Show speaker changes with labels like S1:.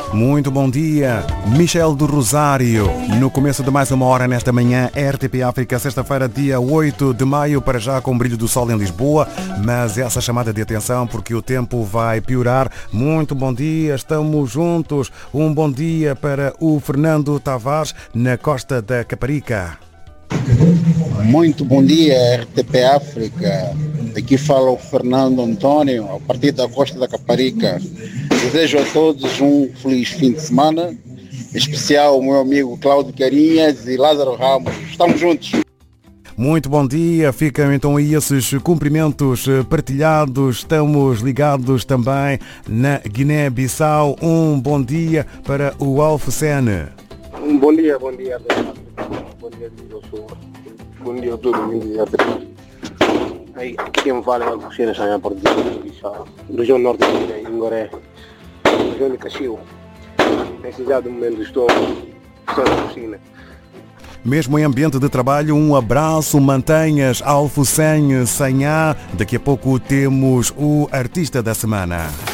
S1: Muito bom dia, Michel do Rosário. No começo de mais uma hora nesta manhã, RTP África, sexta-feira, dia 8 de maio, para já com o brilho do sol em Lisboa, mas essa chamada de atenção porque o tempo vai piorar. Muito bom dia, estamos juntos. Um bom dia para o Fernando Tavares, na costa da Caparica.
S2: Muito bom dia, RTP África. Aqui fala o Fernando Antônio, a partir da costa da Caparica. Desejo a todos um feliz fim de semana, em especial o meu amigo Cláudio Carinhas e Lázaro Ramos. Estamos juntos.
S1: Muito bom dia, ficam então aí esses cumprimentos partilhados. Estamos ligados também na Guiné-Bissau. Um bom dia para o Alfocene.
S3: Bom dia, bom dia. Bom dia, eu sou. Bom dia a todo mundo. Aí, quem me fala é o Alfocene, já a partir da Guiné-Bissau. Região norte da Guiné, Ingoré, região de Caxiu. Nesse exato momento estou na oficina.
S1: Mesmo em ambiente de trabalho, um abraço, mantenhas Alfocene Sanhá. Daqui a pouco temos o artista da semana.